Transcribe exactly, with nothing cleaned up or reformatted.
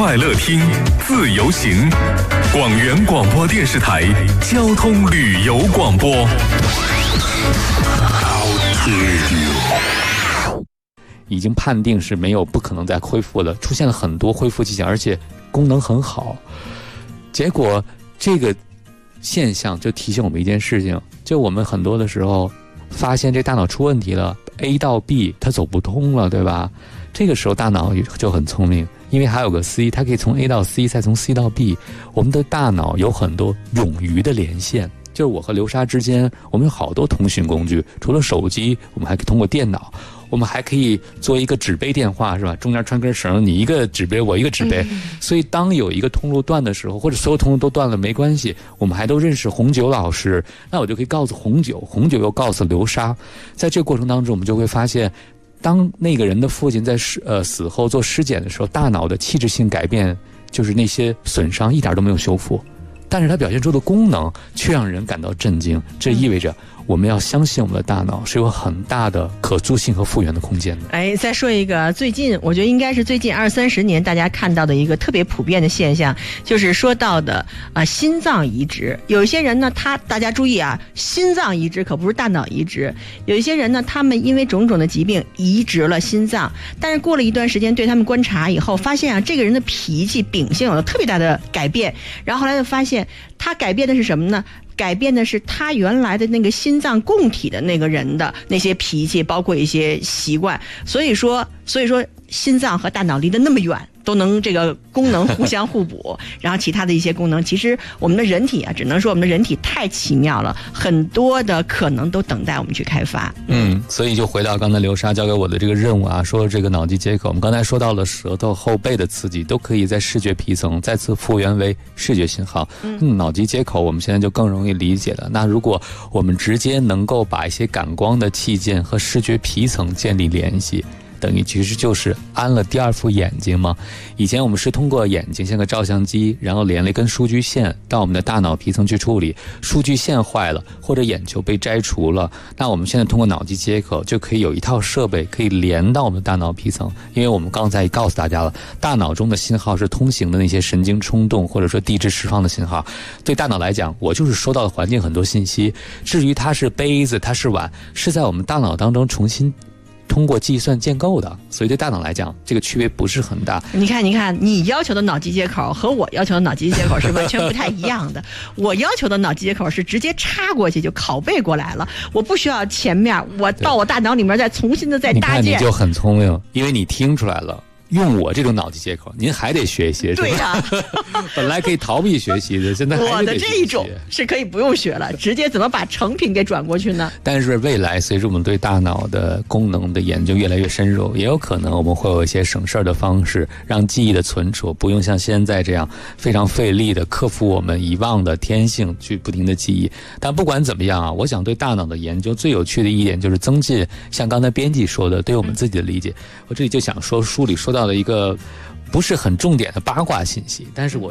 快乐听，自由行。广元广播电视台交通旅游广播。 已经判定是没有不可能再恢复了，出现了很多恢复迹象，而且功能很好。结果这个现象就提醒我们一件事情，就我们很多的时候发现这大脑出问题了， A 到 B 它走不通了，对吧？这个时候大脑就很聪明，因为还有个 C， 它可以从 A 到 C， 再从 C 到 B。 我们的大脑有很多冗余的连线，就是我和流沙之间我们有好多通讯工具，除了手机我们还可以通过电脑，我们还可以做一个纸杯电话，是吧？中间穿根绳，你一个纸杯我一个纸杯、嗯、所以当有一个通路断的时候，或者所有通路都断了没关系，我们还都认识红酒老师，那我就可以告诉红酒，红酒又告诉流沙。在这个过程当中我们就会发现，当那个人的父亲在呃死后做尸检的时候，大脑的器质性改变，就是那些损伤一点都没有修复，但是它表现出的功能却让人感到震惊。这意味着我们要相信我们的大脑是有很大的可塑性和复原的空间的。 哎，再说一个最近我觉得应该是最近二三十年大家看到的一个特别普遍的现象，就是说到的啊、呃、心脏移植。有一些人呢，他大家注意啊，心脏移植可不是大脑移植。有一些人呢，他们因为种种的疾病移植了心脏，但是过了一段时间对他们观察以后，发现啊这个人的脾气秉性有了特别大的改变，然后后来就发现他改变的是什么呢？改变的是他原来的那个心脏供体的那个人的那些脾气，包括一些习惯。所以说，所以说心脏和大脑离得那么远，都能这个功能互相互补。然后其他的一些功能，其实我们的人体啊，只能说我们的人体太奇妙了，很多的可能都等待我们去开发。 嗯，所以就回到刚才流沙交给我的这个任务啊，说这个脑机接口，我们刚才说到了舌头、后背的刺激，都可以在视觉皮层再次复原为视觉信号。嗯，脑机接口我们现在就更容易理解了。那如果我们直接能够把一些感光的器件和视觉皮层建立联系，等于其实就是安了第二副眼睛嘛。以前我们是通过眼睛像个照相机，然后连了一根数据线到我们的大脑皮层去处理，数据线坏了或者眼球被摘除了，那我们现在通过脑机接口就可以有一套设备可以连到我们的大脑皮层。因为我们刚才也告诉大家了，大脑中的信号是通行的那些神经冲动或者说地质释放的信号。对大脑来讲，我就是收到了环境很多信息，至于它是杯子它是碗，是在我们大脑当中重新通过计算建构的，所以对大脑来讲这个区别不是很大。 你看你看你要求的脑机接口和我要求的脑机接口是完全不太一样的。我要求的脑机接口是直接插过去就拷贝过来了，我不需要前面我到我大脑里面再重新的再搭建。 你看你就很聪明，因为你听出来了，用我这种脑机接口您还得学习， 对呀、啊、 本来可以逃避学习的，现在还我的这一种是可以不用学了，直接怎么把成品给转过去呢？ 但是未来随着我们对大脑的功能的研究越来越深入，也有可能我们会有一些省事儿的方式，让记忆的存储不用像现在这样非常费力的克服我们遗忘的天性去不停的记忆。但不管怎么样啊，我想对大脑的研究最有趣的一点就是增进像刚才编辑说的对我们自己的理解。我这里就想说书里说到了一个不是很重点的八卦信息，但是我